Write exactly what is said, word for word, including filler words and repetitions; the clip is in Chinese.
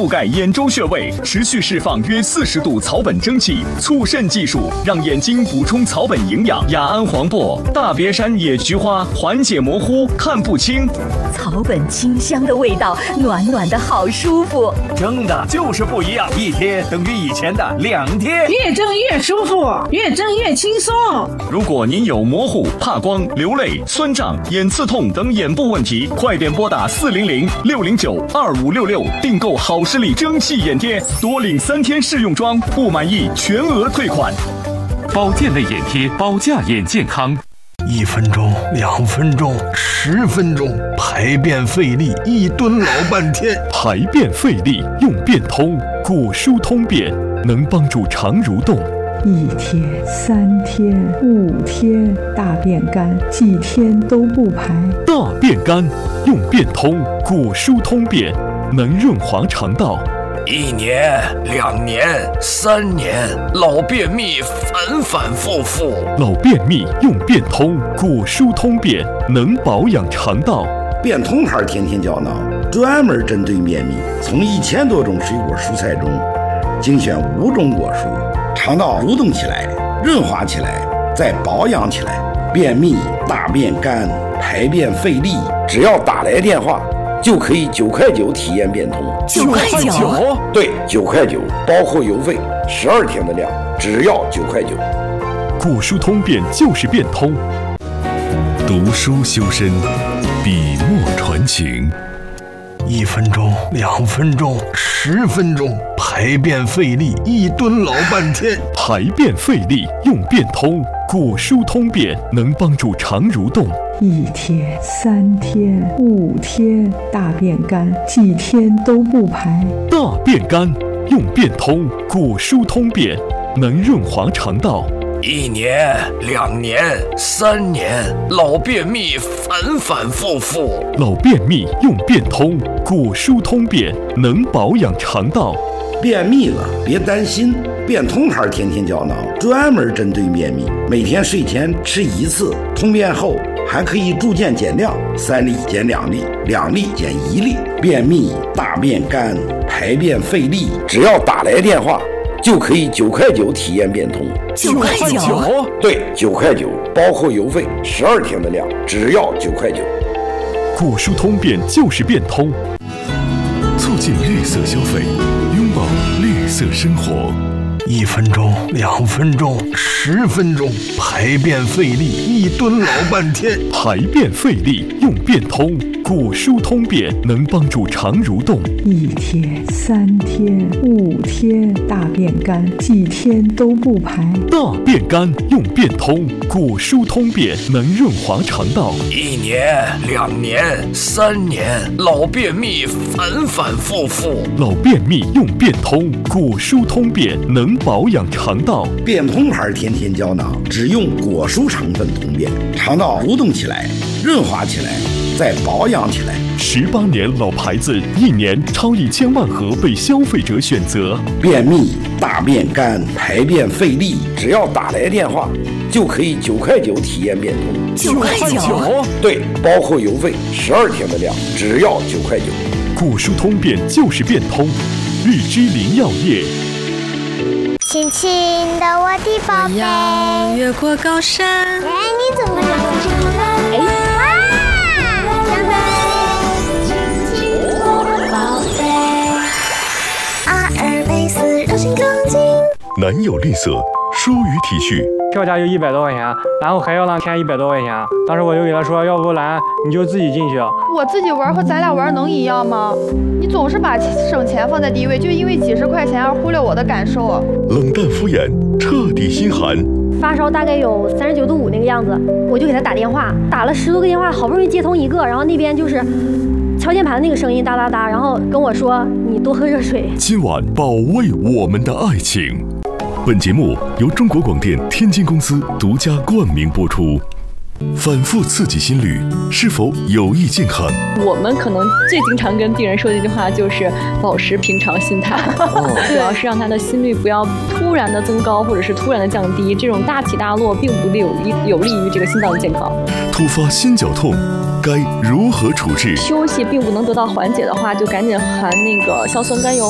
覆盖眼周穴位，持续释放约四十度草本蒸汽，促肾技术让眼睛补充草本营养。雅安黄柏、大别山野菊花缓解模糊看不清， 草本清香的味道，暖暖的好舒服。 蒸的就是不一样，一天等于以前的两天， 越蒸越舒服，越蒸越轻松。 如果您有模糊、怕光、流泪、酸胀、眼刺痛等眼部问题，快点拨打四零零六零九二五六六订购好视力蒸汽眼贴，多领三天试用装，不满意全额退款。 保健类眼贴，保驾眼健康。 一分钟、两分钟、十分钟，排便费力，一蹲老半天。 排便费力用便通，果蔬通便能帮助肠蠕动。 一天、三天、五天，大便干，几天都不排。 大便干用便通，果蔬通便能润滑肠道。 一年、两年、三年，老便秘反反复复。 老便秘用便通，果蔬通便能保养肠道。 便通牌天天胶囊专门针对便秘，从一千多种水果蔬菜中精选五种果蔬，肠道蠕动起来，润滑起来，再保养起来。便秘、大便干、排便费力，只要打来电话就可以九块九体验变通。 九块九？ 对，九块九，包括邮费，十二天的量，只要九块九。 果蔬通便就是变通。 读书修身，笔墨传情。 一分钟、两分钟、十分钟，排便费力，一蹲老半天。 排便费力用便通，果蔬通便能帮助肠蠕动。 一天、三天、五天，大便干，几天都不排。 大便干用便通，果蔬通便能润滑肠道。 一年、两年、三年，老便秘反反复复。 老便秘用便通，果蔬通便能保养肠道。 便秘了别担心，便通牌天天胶囊专门针对便秘，每天睡前吃一次，通便后还可以逐渐减量，三粒减两粒，两粒减一粒。便秘、大便干、排便费力，只要打来电话就可以九块九体验变通。 九块九？ 对，九块九，包括邮费，十二天的量，只要九块九。 果蔬通便就是变通， 促进绿色消费，拥抱绿色生活。 一分钟、两分钟、十分钟，排便费力，一蹲老半天。 排便费力用便通，果蔬通便能帮助肠蠕动。 一天、三天、五天，大便干，几天都不排。 大便干用便通，果蔬通便能润滑肠道。 一年、两年、三年，老便秘反反复复。 老便秘用便通，果蔬通便能保养肠道。 便通牌天天胶囊只用果蔬成分通便，肠道蠕动起来，润滑起来，再保养起来。 十八年老牌子，一年超一千万盒被消费者选择。 便秘、大便干、排便费力，只要打来电话就可以九块九体验变通。 九块九？ 对，包括邮费，十二天的量，只要九块九。 果蔬通便就是变通，日之林药业。 轻轻的我的宝贝， 要越过高山。 哎，你怎么这么轻呢？哎，哇！张飞，轻轻我的宝贝。阿尔卑斯柔性钢筋。 南有绿色，疏于体恤。 票价就一百多块钱，然后还要让添一百多块钱。当时我就给他说，要不然你就自己进去。 我自己玩和咱俩玩能一样吗？你总是把省钱放在第一位，就因为几十块钱而忽略我的感受。 冷淡敷衍，彻底心寒。 发烧大概有三十九度五那个样子，我就给他打电话，打了十多个电话，好不容易接通一个，然后那边就是敲键盘那个声音哒哒哒，然后跟我说你多喝热水。 今晚保卫我们的爱情。本节目由中国广电天津公司独家冠名播出。反复刺激心率是否有益健康？ 我们可能最经常跟病人说的一句话就是保持平常心态，哦、主要是让他的心率不要突然的增高或者是突然的降低，这种大起大落并不利有利有利于这个心脏的健康。 突发心绞痛该如何处置？ 休息并不能得到缓解的话，就赶紧含那个硝酸甘油。